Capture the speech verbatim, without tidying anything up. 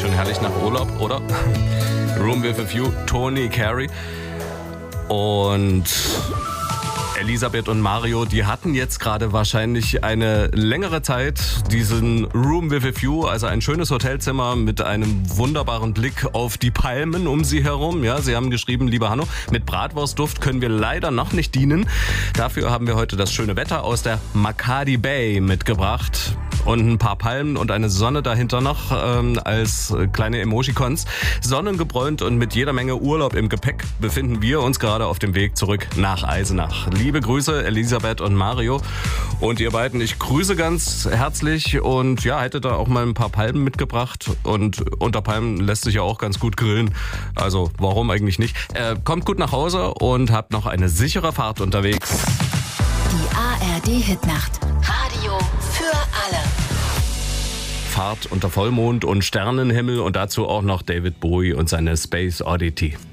schon herrlich nach Urlaub, oder? Room with a View, Tony Carey. Und Elisabeth und Mario, die hatten jetzt gerade wahrscheinlich eine längere Zeit diesen Room with a View, also ein schönes Hotelzimmer mit einem wunderbaren Blick auf die Palmen um sie herum. Ja, sie haben geschrieben, lieber Hanno, mit Bratwurstduft können wir leider noch nicht dienen. Dafür haben wir heute das schöne Wetter aus der Makadi Bay mitgebracht. Und ein paar Palmen und eine Sonne dahinter noch ähm, als kleine Emojicons. Sonnengebräunt und mit jeder Menge Urlaub im Gepäck befinden wir uns gerade auf dem Weg zurück nach Eisenach. Liebe Grüße, Elisabeth und Mario. Und ihr beiden, ich grüße ganz herzlich und ja, hätte da auch mal ein paar Palmen mitgebracht. Und unter Palmen lässt sich ja auch ganz gut grillen. Also warum eigentlich nicht? Äh, kommt gut nach Hause und habt noch eine sichere Fahrt unterwegs. Die A R D-Hitnacht. Radio für alle. Fahrt unter Vollmond und Sternenhimmel und dazu auch noch David Bowie und seine Space Oddity.